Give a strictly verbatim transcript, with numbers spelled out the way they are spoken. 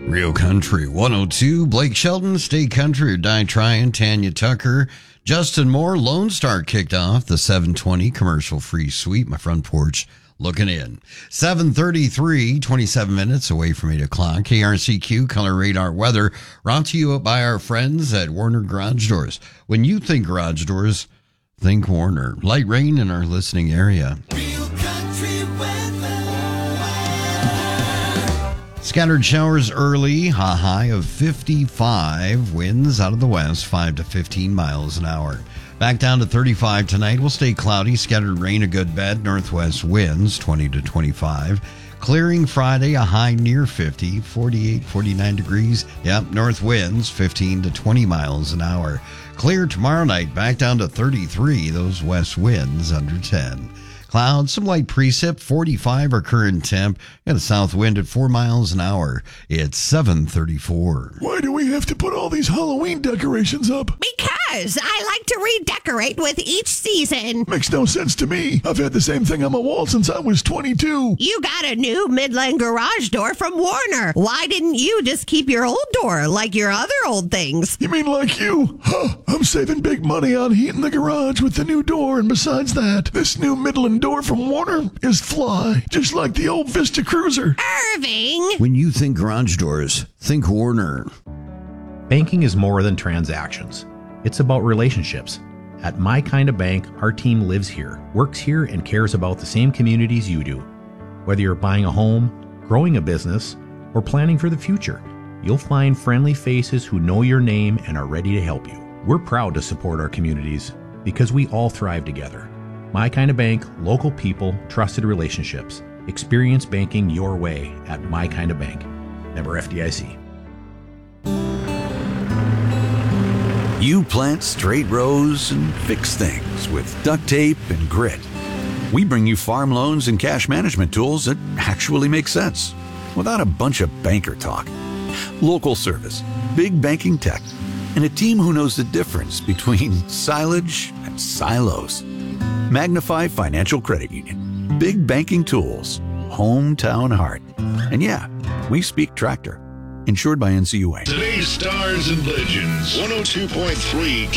Real Country one oh two, Blake Shelton, Stay Country or Die Tryin', Tanya Tucker, Justin Moore, Lone Star kicked off the seven twenty commercial-free suite. My front porch looking in. seven thirty-three, twenty-seven minutes away from eight o'clock. K R C Q Color Radar Weather brought to you by our friends at Warner Garage Doors. When you think garage doors, think Warner. Light rain in our listening area. Real country weather. Scattered showers early, a high of fifty-five. Winds out of the west, five to fifteen miles an hour. Back down to thirty-five tonight. Will stay cloudy. Scattered rain, a good bet. Northwest winds, twenty to twenty-five. Clearing Friday, a high near fifty, forty-eight, forty-nine degrees. Yep, north winds, fifteen to twenty miles an hour. Clear tomorrow night, back down to thirty-three. Those west winds under ten. Clouds, some light precip, forty-five our current temp, and a south wind at four miles an hour. It's seven thirty-four. Why do we have to put all these Halloween decorations up? Because I like to redecorate with each season. Makes no sense to me. I've had the same thing on my wall since I was twenty-two. You got a new Midland garage door from Warner. Why didn't you just keep your old door like your other old things? You mean like you? Huh, I'm saving big money on heating the garage with the new door, and besides that, this new Midland door from Warner is fly, just like the old Vista Cruiser. Irving! When you think garage doors, think Warner. Banking is more than transactions. It's about relationships. At My Kind of Bank, our team lives here, works here, and cares about the same communities you do. Whether you're buying a home, growing a business, or planning for the future, you'll find friendly faces who know your name and are ready to help you. We're proud to support our communities because we all thrive together. My Kind of Bank, local people, trusted relationships. Experience banking your way at My Kind of Bank. Member F D I C. You plant straight rows and fix things with duct tape and grit. We bring you farm loans and cash management tools that actually make sense without a bunch of banker talk. Local service, big banking tech, and a team who knows the difference between silage and silos. Magnify Financial Credit Union. Big banking tools. Hometown heart. And yeah, we speak tractor. Insured by N C U A. Today's Stars and Legends, one oh two point three